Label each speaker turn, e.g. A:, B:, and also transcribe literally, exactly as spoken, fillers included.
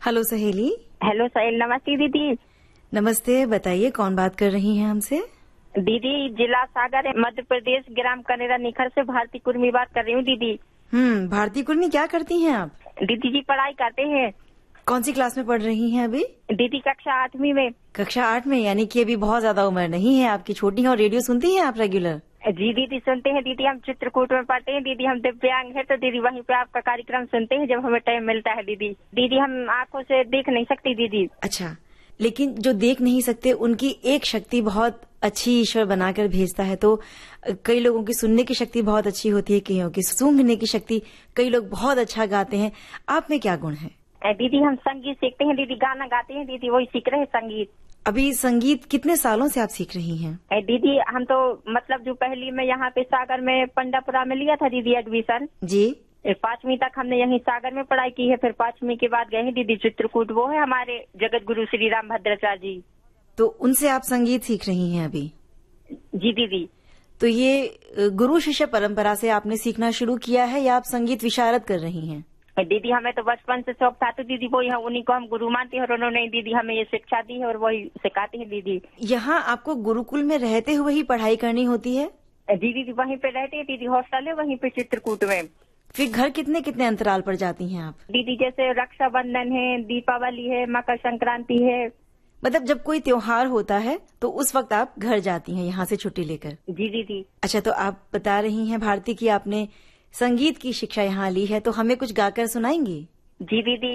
A: Hello सहेली।
B: Hello सहेली, नमस्ते दीदी।
A: नमस्ते, बताइए कौन बात कर रही हैं हमसे?
B: दीदी, जिला सागर मध्य प्रदेश, ग्राम कनेरा निखर से भारती कुर्मी बात कर रही हूँ दीदी।
A: हम्म भारती कुर्मी, क्या करती हैं आप?
B: दीदी जी पढ़ाई करते हैं।
A: कौन सी क्लास में पढ़ रही हैं अभी?
B: दीदी कक्षा आठवीं में।
A: कक्षा आठ में, यानी कि अभी बहुत ज्यादा उम्र नहीं है आपकी, छोटी है। और रेडियो सुनती हैं आप रेगुलर?
B: जी दीदी सुनते हैं दीदी, हम चित्रकूट में पढ़ते हैं दीदी, हम दिव्यांग है तो दीदी वहीं पे आपका कार्यक्रम सुनते हैं जब हमें टाइम मिलता है दीदी। दीदी हम आंखों से देख नहीं सकती दीदी।
A: अच्छा, लेकिन जो देख नहीं सकते उनकी एक शक्ति बहुत अच्छी ईश्वर बनाकर भेजता है। तो कई लोगों की सुनने की शक्ति बहुत अच्छी होती है, कईयों की सूंघने की शक्ति, कई लोग बहुत अच्छा गाते हैं। आप में क्या गुण है?
B: दीदी हम संगीत सीखते हैं दीदी, गाना गाते हैं दीदी, वही सीख रहे हैं संगीत।
A: अभी संगीत कितने सालों से आप सीख रही हैं?
B: दीदी हम तो मतलब जो पहली में यहाँ पे सागर में पंडापुरा में लिया था दीदी एडमिशन
A: जी।
B: पांचवी तक हमने यहीं सागर में पढ़ाई की है, फिर पांचवी के बाद गए हैं दीदी चित्रकूट, वो है हमारे जगत गुरु श्री राम भद्राचार्य जी।
A: तो उनसे आप संगीत सीख रही हैं अभी?
B: जी दीदी।
A: तो ये गुरु शिष्य परंपरा से आपने सीखना शुरू किया है या आप संगीत विशारद कर रही हैं?
B: दीदी हमें तो बचपन से शौक था, तो दीदी वही उन्हीं को हम गुरु मानते हैं और उन्होंने दीदी हमें ये शिक्षा दी है और वही सिखाते हैं दीदी।
A: यहाँ आपको गुरुकुल में रहते हुए ही पढ़ाई करनी होती है?
B: जी दीदी वहीं पे रहते हैं दीदी, हॉस्टल है वहीं पे चित्रकूट में।
A: फिर घर कितने कितने अंतराल पर जाती हैं आप?
B: दीदी जैसे रक्षाबंधन है, दीपावली है, मकर संक्रांति है।
A: मतलब जब कोई त्योहार होता है तो उस वक्त आप घर जाती हैं यहाँ से छुट्टी लेकर?
B: जी दीदी।
A: अच्छा, तो आप बता रही हैं भारती की आपने संगीत की शिक्षा यहाँ ली है, तो हमें कुछ गाकर सुनाएंगी?
B: जी दीदी।